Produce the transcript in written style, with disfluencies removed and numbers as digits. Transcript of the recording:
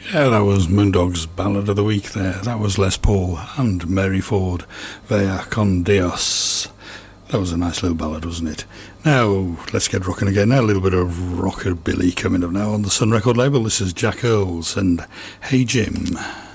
Yeah, that was Moondog's Ballad of the Week there. That was Les Paul and Mary Ford, Vaya con Dios. That was a nice little ballad, wasn't it? Now, let's get rocking again. Now, a little bit of rockabilly coming up now on the Sun Record label. This is Jack Earls and Hey Jim.